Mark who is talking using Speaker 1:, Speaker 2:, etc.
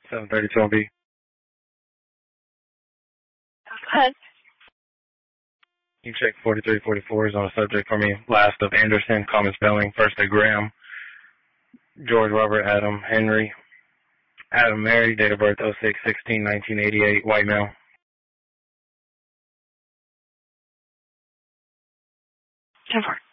Speaker 1: 732 B.
Speaker 2: Go ahead.
Speaker 1: You check 4344 is on the subject for me. Last of Anderson, common spelling. First of Graham. George Robert Adam Henry. Adam Mary, date of birth 06/16/1988, white male.
Speaker 2: 10-4.